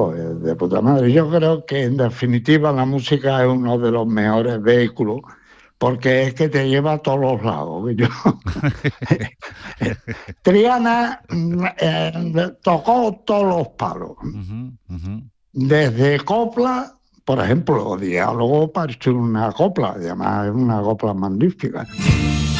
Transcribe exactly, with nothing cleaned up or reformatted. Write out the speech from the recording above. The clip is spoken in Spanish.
pues de puta madre. Yo creo que en definitiva la música es uno de los mejores vehículos porque es que te lleva a todos los lados. Yo, Triana eh, tocó todos los palos. Uh-huh, uh-huh. Desde copla, por ejemplo, Diálogo parece una copla, además es una copla magnífica.